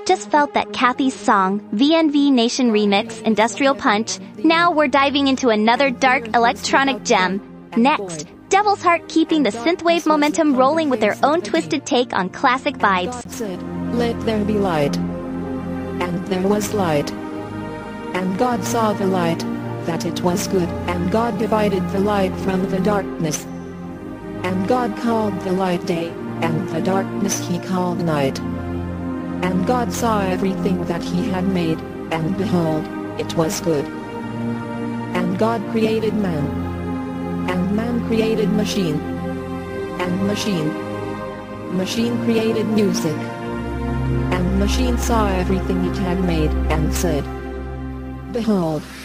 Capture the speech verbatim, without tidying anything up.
Just felt that Kathy's song, V N V Nation Remix, Industrial Punch. Now we're diving into another dark electronic gem. Next, Devil's Heart keeping the synthwave momentum rolling with their own twisted take on classic vibes. God said, "Let there be light." And there was light. And God saw the light, that it was good, and God divided the light from the darkness. And God called the light day, and the darkness he called night. And God saw everything that he had made, and behold, it was good. And God created man. And man created machine. And machine. Machine created music. And machine saw everything it had made, and said, "Behold,